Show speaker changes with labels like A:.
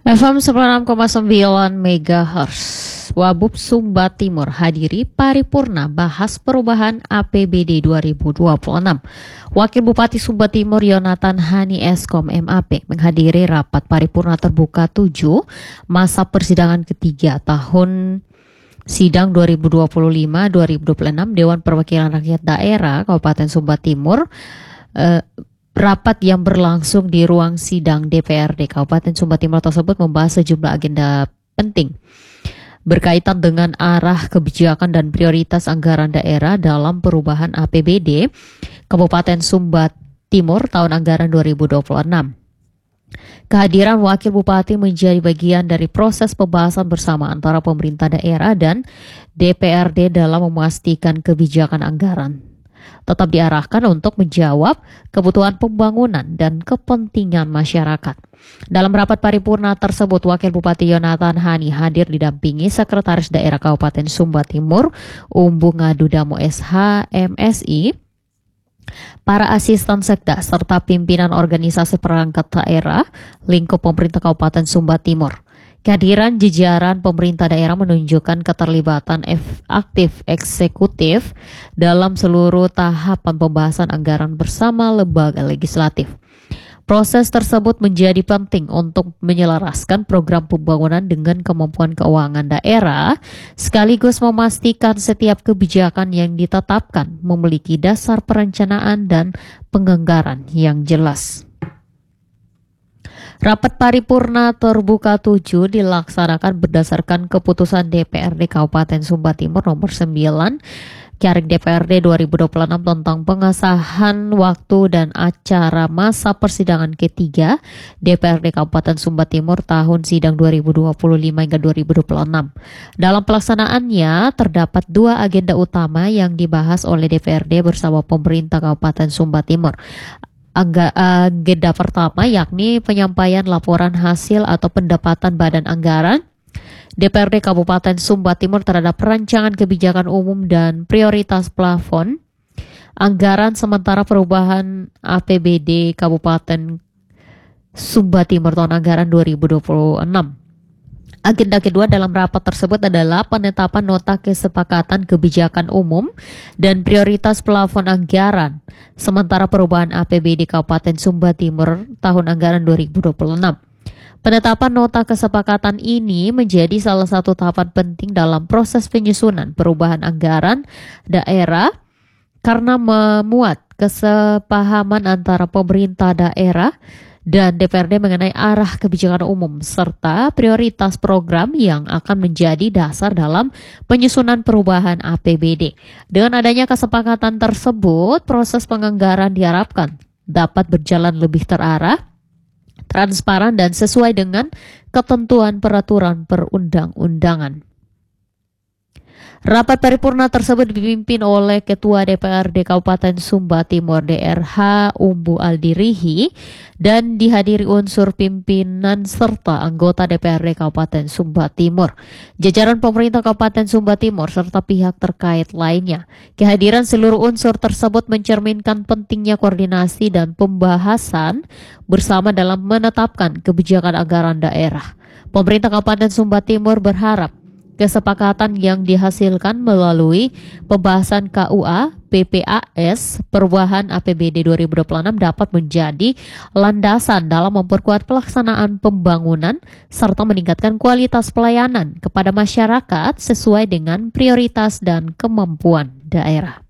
A: FM 96,9 MHz. Wabub Sumba Timur hadiri paripurna bahas perubahan APBD 2026. Wakil Bupati Sumba Timur Yonatan Hani Eskom MAP menghadiri rapat paripurna terbuka 7 masa persidangan ketiga tahun sidang 2025-2026 Dewan Perwakilan Rakyat Daerah Kabupaten Sumba Timur. Rapat yang berlangsung di ruang sidang DPRD Kabupaten Sumba Timur tersebut membahas sejumlah agenda penting berkaitan dengan arah kebijakan dan prioritas anggaran daerah dalam perubahan APBD Kabupaten Sumba Timur tahun anggaran 2026. Kehadiran Wakil Bupati menjadi bagian dari proses pembahasan bersama antara pemerintah daerah dan DPRD dalam memastikan kebijakan anggaran tetap diarahkan untuk menjawab kebutuhan pembangunan dan kepentingan masyarakat. Dalam rapat paripurna tersebut, Wakil Bupati Yonatan Hani hadir didampingi Sekretaris Daerah Kabupaten Sumba Timur, Umbu Ngadudamo SH, MSI, para asisten sekda, serta pimpinan organisasi perangkat daerah lingkup pemerintah Kabupaten Sumba Timur. Kehadiran jajaran pemerintah daerah menunjukkan keterlibatan aktif eksekutif dalam seluruh tahapan pembahasan anggaran bersama lembaga legislatif. Proses tersebut menjadi penting untuk menyelaraskan program pembangunan dengan kemampuan keuangan daerah, sekaligus memastikan setiap kebijakan yang ditetapkan memiliki dasar perencanaan dan penganggaran yang jelas. Rapat paripurna terbuka 7 dilaksanakan berdasarkan keputusan DPRD Kabupaten Sumba Timur nomor 9 Garing DPRD 2026 tentang pengesahan waktu dan acara masa persidangan ketiga DPRD Kabupaten Sumba Timur tahun sidang 2025 hingga 2026. Dalam pelaksanaannya terdapat 2 agenda utama yang dibahas oleh DPRD bersama pemerintah Kabupaten Sumba Timur. Agenda pertama yakni penyampaian laporan hasil atau pendapatan Badan Anggaran DPRD Kabupaten Sumba Timur terhadap rancangan kebijakan umum dan prioritas plafon anggaran sementara perubahan APBD Kabupaten Sumba Timur tahun anggaran 2026. Agenda kedua dalam rapat tersebut adalah penetapan nota kesepakatan kebijakan umum dan prioritas plafon anggaran sementara perubahan APBD Kabupaten Sumba Timur tahun anggaran 2026. Penetapan nota kesepakatan ini menjadi salah satu tahapan penting dalam proses penyusunan perubahan anggaran daerah karena memuat kesepahaman antara pemerintah daerah dan DPRD mengenai arah kebijakan umum serta prioritas program yang akan menjadi dasar dalam penyusunan perubahan APBD. Dengan adanya kesepakatan tersebut, proses penganggaran diharapkan dapat berjalan lebih terarah, transparan dan sesuai dengan ketentuan peraturan perundang-undangan. Rapat paripurna tersebut dipimpin oleh Ketua DPRD Kabupaten Sumba Timur DRH Umbu Aldirihi dan dihadiri unsur pimpinan serta anggota DPRD Kabupaten Sumba Timur, jajaran pemerintah Kabupaten Sumba Timur serta pihak terkait lainnya. Kehadiran seluruh unsur tersebut mencerminkan pentingnya koordinasi dan pembahasan bersama dalam menetapkan kebijakan anggaran daerah. Pemerintah Kabupaten Sumba Timur berharap kesepakatan yang dihasilkan melalui pembahasan KUA PPAS perubahan APBD 2026 dapat menjadi landasan dalam memperkuat pelaksanaan pembangunan serta meningkatkan kualitas pelayanan kepada masyarakat sesuai dengan prioritas dan kemampuan daerah.